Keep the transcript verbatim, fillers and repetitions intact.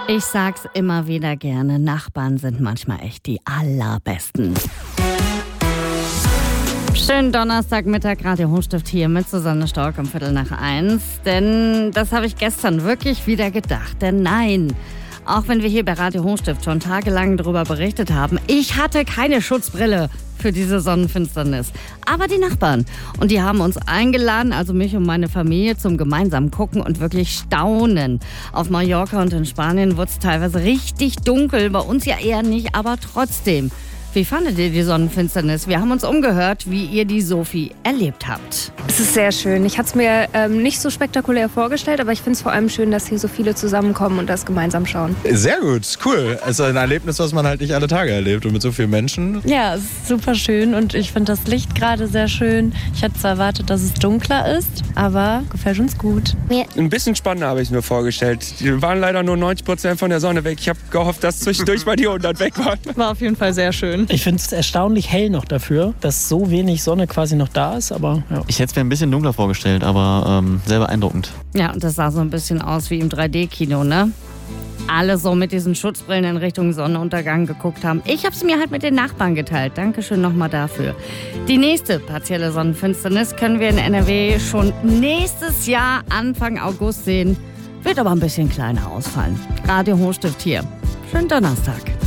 Ich sag's immer wieder gerne, Nachbarn sind manchmal echt die allerbesten. Schönen Donnerstagmittag, Radio Hochstift hier mit Susanne Stork um Viertel nach eins. Denn das habe ich gestern wirklich wieder gedacht. Denn nein, auch wenn wir hier bei Radio Hochstift schon tagelang darüber berichtet haben, ich hatte keine Schutzbrille für diese Sonnenfinsternis. Aber die Nachbarn. Und die haben uns eingeladen, also mich und meine Familie, zum gemeinsamen Gucken und wirklich Staunen. Auf Mallorca und in Spanien wurde es teilweise richtig dunkel. Bei uns ja eher nicht, aber trotzdem. Wie fandet ihr die Sonnenfinsternis? Wir haben uns umgehört, wie ihr die Sophie erlebt habt. Es ist sehr schön. Ich hatte es mir ähm, nicht so spektakulär vorgestellt, aber ich finde es vor allem schön, dass hier so viele zusammenkommen und das gemeinsam schauen. Sehr gut, cool. Es ist ein Erlebnis, was man halt nicht alle Tage erlebt und mit so vielen Menschen. Ja, es ist super schön und ich finde das Licht gerade sehr schön. Ich hätte zwar erwartet, dass es dunkler ist, aber gefällt uns gut. Ein bisschen spannender habe ich es mir vorgestellt. Die waren leider nur neunzig Prozent von der Sonne weg. Ich habe gehofft, dass zwischendurch mal die hundert weg waren. War auf jeden Fall sehr schön. Ich finde es erstaunlich hell noch dafür, dass so wenig Sonne quasi noch da ist, aber ja. Ich hätte es mir ein bisschen dunkler vorgestellt, aber ähm, sehr beeindruckend. Ja, und das sah so ein bisschen aus wie im drei D Kino, ne? Alle so mit diesen Schutzbrillen in Richtung Sonnenuntergang geguckt haben. Ich habe es mir halt mit den Nachbarn geteilt. Dankeschön nochmal dafür. Die nächste partielle Sonnenfinsternis können wir in N R W schon nächstes Jahr Anfang August sehen. Wird aber ein bisschen kleiner ausfallen. Radio Hochstift hier. Schönen Donnerstag.